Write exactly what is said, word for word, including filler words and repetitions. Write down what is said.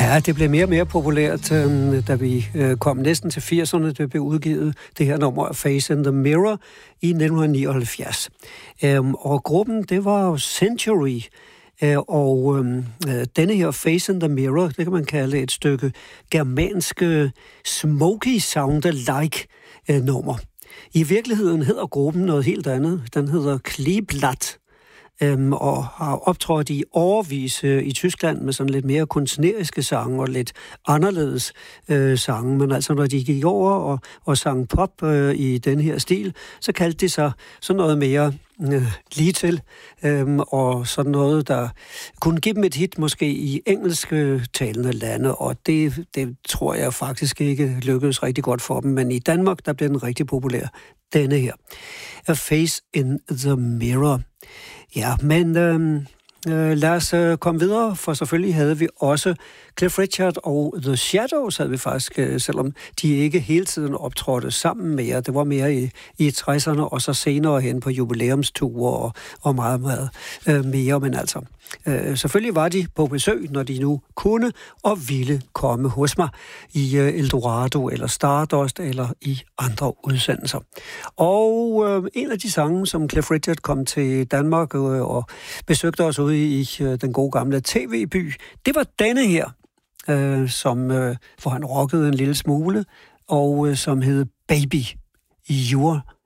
Ja, det blev mere og mere populært, øh, da vi øh, kom næsten til firserne. Det blev udgivet, det her nummer Face in the Mirror, i nitten nioghalvfjerds. Øhm, og gruppen, det var jo Century, øh, og øh, denne her Face in the Mirror, det kan man kalde et stykke germansk smoky sound-alike øh, nummer. I virkeligheden hedder gruppen noget helt andet. Den hedder Kleeblatt. Øhm, og har optrådt i årevis øh, i Tyskland med sådan lidt mere kunstneriske sange og lidt anderledes øh, sange. Men altså, når de gik over og, og sang pop øh, i den her stil, så kaldte de sig sådan noget mere øh, lige til. Øhm, og sådan noget, der kunne give dem et hit måske i engelske talende lande. Og det, det tror jeg faktisk ikke lykkedes rigtig godt for dem. Men i Danmark, der blev den rigtig populær. Denne her. A Face in the Mirror. Ja, men øh, øh, lad os øh, komme videre, for selvfølgelig havde vi også Cliff Richard og The Shadows, havde vi faktisk, øh, selvom de ikke hele tiden optrådte sammen mere. Det var mere i, i tresserne, og så senere hen på jubilæumsture og, og meget, meget øh, mere. Men altså, øh, selvfølgelig var de på besøg, når de nu kunne og ville komme hos mig i øh, Eldorado eller Stardust eller i andre udsendelser. Og øh, en af de sange, som Cliff Richard kom til Danmark øh, og besøgte os ude i øh, den gode gamle tv-by, det var denne her, øh, som, øh, hvor han rockede en lille smule, og øh, som hed Baby, You're